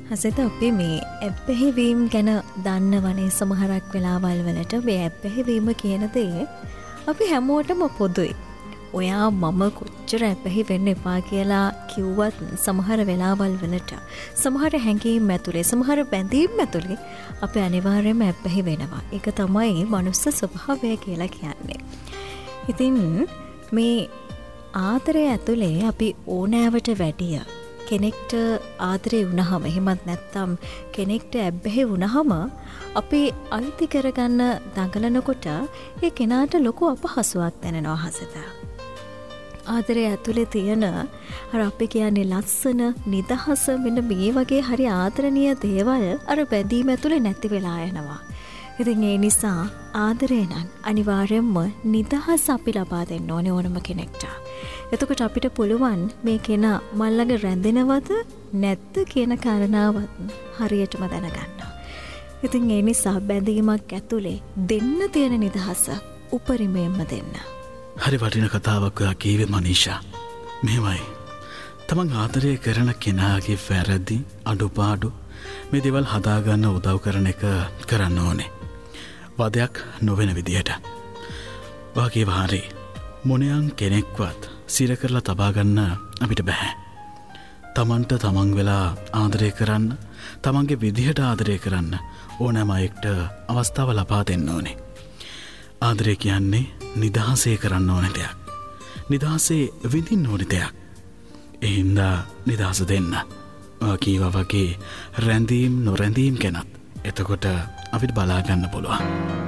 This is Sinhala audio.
හසිත අපි මේ ඇප්පැහිවීම් ගැන දන්නවනේ සමහරක් වෙලාවල් වලට මේ ඇප්පැහිවීම කියන දේ අපි හැමෝටම පොදුයි. ඔයා මම කොච්චර ඇප්පැහි වෙන්න එපා කියලා කිව්වත් සමහර වෙලාවල් වලට සමහර හැඟීම් ඇතුලේ සමහර බැඳීම් ඇතුලේ අපි අනිවාර්යයෙන්ම ඇප්පැහි වෙනවා. ඒක තමයි මනුස්ස ස්වභාවය කියලා කියන්නේ. ඉතින් මේ ආදරය ඇතුලේ අපි ඕනෑවට වැඩිය කෙනෙක්ට ආදරේ වුණාම එහෙමත් නැත්නම් කෙනෙක්ට ඇබ්බැහි වුණාම අපි අයිති කරගන්න දඟලනකොට ඒ කෙනාට ලොකු අපහසුයක් දැනෙනවා හසිත. ආදරේ ඇතුලේ තියෙන අර අපි කියන්නේ ලස්සන නිදහස මෙන්න මේ වගේ හරි ආදරණීය දේවල් අර බැඳීම ඇතුලේ නැති වෙලා යනවා. ඉතින් ඒ නිසා ආදරේ නම් අනිවාර්යයෙන්ම නිදහස අපි ලබා දෙන්න ඕනේ ඕනම කෙනෙක්ට. එතකොට අපිට පුළුවන් මේ කෙනා මල් ළඟ රැඳෙනවද නැද්ද කියන කාරණාවත් හරියටම දැනගන්න. ඉතින් ඒ නිසා බැඳීමක් ඇතුලේ දෙන්න තියෙන නිදහස උපරිමයෙන්ම දෙන්න. හරි වටින කතාවක් ඔයා කීවේ මනීෂා. මෙහෙමයි. තමන් ආදරය කරන කෙනාගේ වැරදි අඩුපාඩු මේ දේවල් හදාගන්න උදව් කරන එක කරන්න ඕනේ. වදයක් නොවන විදියට. වාගේ වාරේ මොනයන් කෙනෙක්වත් සිර කරලා තබා ගන්න අපිට බෑ. තමන්ට තමන් වෙලා ආදරය කරන්න, තමන්ගේ විදිහට ආදරය කරන්න ඕනෑම අයෙක්ට අවස්ථාව ලබා දෙන්න ඕනේ. ආදරය කියන්නේ නිදහසේ කරන්න ඕන දෙයක්. නිදහසේ විඳින්න ඕන දෙයක්. ඒ හින්දා නිදහස දෙන්න. කීවා වගේ රැඳීම් නොරැඳීම් ගැනත් එතකොට අපිට බලා ගන්න පුළුවන්.